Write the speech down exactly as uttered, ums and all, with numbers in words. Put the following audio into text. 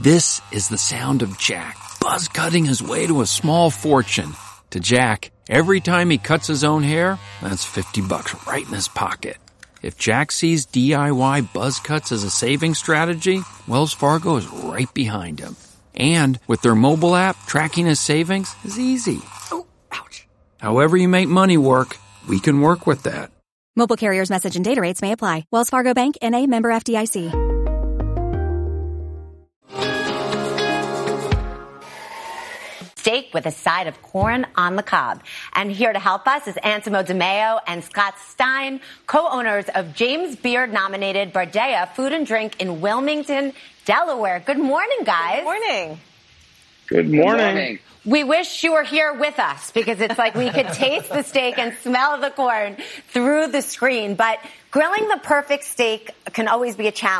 This is the sound of Jack, buzz cutting his way to a small fortune. To Jack, every time he cuts his own hair, that's fifty bucks right in his pocket. If Jack sees D I Y buzz cuts as a saving strategy, Wells Fargo is right behind him. And with their mobile app, tracking his savings is easy. Oh, ouch. However you make money work, we can work with that. Mobile carriers' message and data rates may apply. Wells Fargo Bank, N A, member F D I C. Steak with a side of corn on the cob. And here to help us is Antimo DeMeo and Scott Stein, co-owners of James Beard-nominated Bardea Food and Drink in Wilmington, Delaware. Good morning, guys. Good morning. Good morning. Good morning. We wish you were here with us because it's like we could taste the steak and smell the corn through the screen. But grilling the perfect steak can always be a challenge.